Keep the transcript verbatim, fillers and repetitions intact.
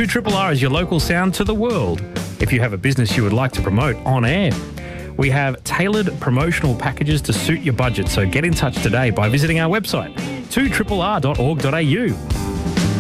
two R R R is your local sound to the world. If you have a business you would like to promote on air, we have tailored promotional packages to suit your budget, so get in touch today by visiting our website, two R R R dot org dot a u.